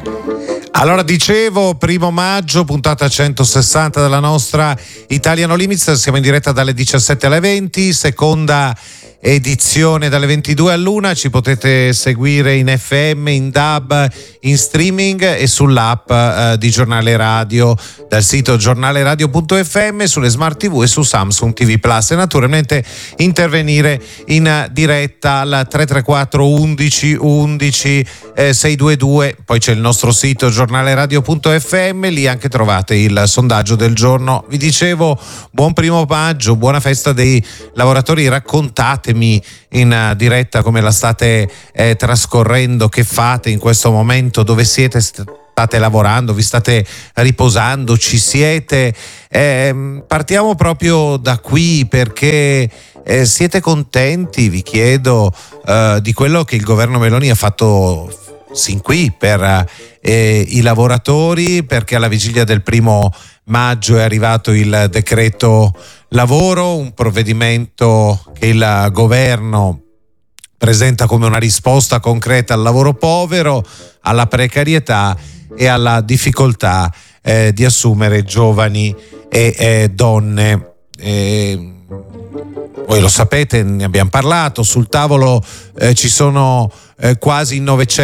Allora, dicevo, 1 maggio, puntata 160 della nostra Italiano Limits, siamo in diretta dalle 17 alle 20, seconda edizione dalle 22 all'1, ci potete seguire in FM, in DAB, in streaming e sull'app di Giornale Radio, dal sito giornaleradio.fm, sulle Smart TV e su Samsung TV Plus, e naturalmente intervenire in diretta al 334 11 11 622, poi c'è il nostro sito giornaleradio.fm, lì anche trovate il sondaggio del giorno. Vi dicevo, buon 1 maggio, buona festa dei lavoratori, raccontatemi in diretta come la state trascorrendo, che fate in questo momento, dove siete, state lavorando, vi state riposando, ci siete? Partiamo proprio da qui, perché siete contenti, vi chiedo, di quello che il governo Meloni ha fatto sin qui per i lavoratori, perché alla vigilia del 1 maggio è arrivato il decreto lavoro, un provvedimento che il governo presenta come una risposta concreta al lavoro povero, alla precarietà e alla difficoltà di assumere giovani e donne. Voi lo sapete, ne abbiamo parlato, sul tavolo ci sono quasi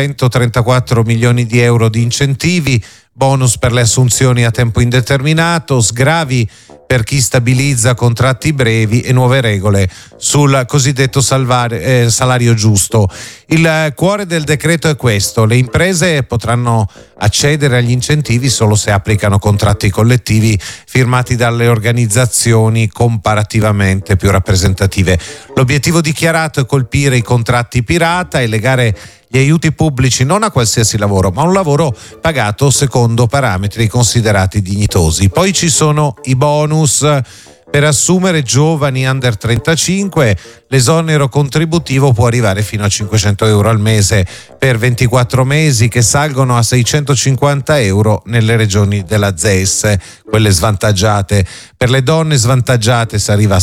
934 milioni di euro di incentivi, bonus per le assunzioni a tempo indeterminato, sgravi per chi stabilizza contratti brevi e nuove regole sul cosiddetto salario giusto. Il cuore del decreto è questo: le imprese potranno accedere agli incentivi solo se applicano contratti collettivi firmati dalle organizzazioni comparativamente più rappresentative. L'obiettivo dichiarato è colpire i contratti pirata e legare gli aiuti pubblici non a qualsiasi lavoro, ma a un lavoro pagato secondo parametri considerati dignitosi. Poi ci sono i bonus per assumere giovani under 35, l'esonero contributivo può arrivare fino a 500 euro al mese per 24 mesi, che salgono a 650 euro nelle regioni della ZES, quelle svantaggiate. Per le donne svantaggiate si arriva a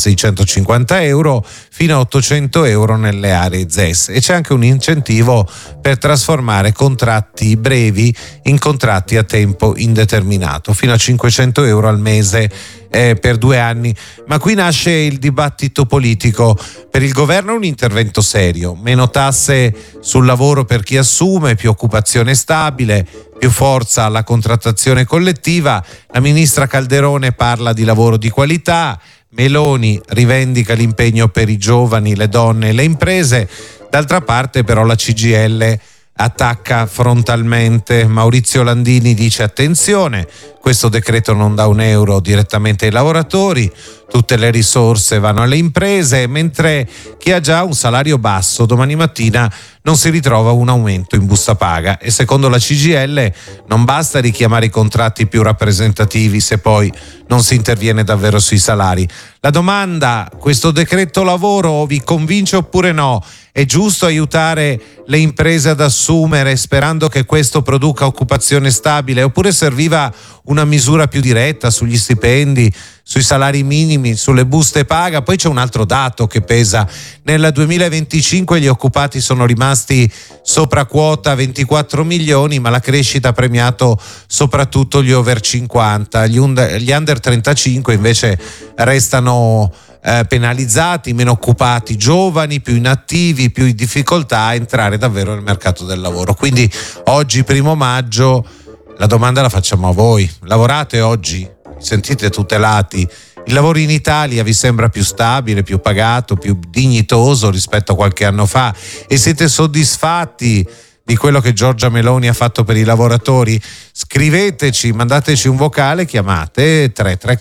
650 euro fino a 800 euro nelle aree ZES, e c'è anche un incentivo per trasformare contratti brevi in contratti a tempo indeterminato, fino a 500 euro al mese per 2 anni. Ma qui nasce il dibattito politico. Per il governo è un intervento serio: meno tasse sul lavoro per chi assume, più occupazione stabile, più forza alla contrattazione collettiva. La ministra Calderone parla di lavoro di qualità, Meloni rivendica l'impegno per i giovani, le donne e le imprese. D'altra parte però la CGIL attacca frontalmente. Maurizio Landini dice: attenzione, questo decreto non dà un euro direttamente ai lavoratori, tutte le risorse vanno alle imprese, mentre chi ha già un salario basso domani mattina non si ritrova un aumento in busta paga. E secondo la CGIL non basta richiamare i contratti più rappresentativi se poi non si interviene davvero sui salari. La domanda: questo decreto lavoro vi convince oppure no? È giusto aiutare le imprese ad assumere sperando che questo produca occupazione stabile, oppure serviva una misura più diretta sugli stipendi, sui salari minimi, sulle buste paga? Poi c'è un altro dato che pesa: nel 2025 gli occupati sono rimasti sopra quota 24 milioni, ma la crescita ha premiato soprattutto gli over 50, gli under 35 invece restano penalizzati, meno occupati, giovani, più inattivi, più in difficoltà a entrare davvero nel mercato del lavoro. Quindi oggi 1 maggio la domanda la facciamo a voi: lavorate oggi? Vi sentite tutelati? Il lavoro in Italia vi sembra più stabile, più pagato, più dignitoso rispetto a qualche anno fa? E siete soddisfatti di quello che Giorgia Meloni ha fatto per i lavoratori? Scriveteci, mandateci un vocale, chiamate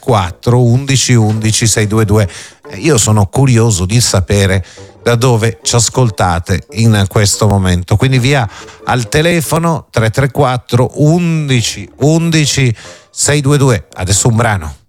334 11 11 622. Io sono curioso di sapere da dove ci ascoltate in questo momento, quindi via al telefono 334 11 11 622. Adesso un brano.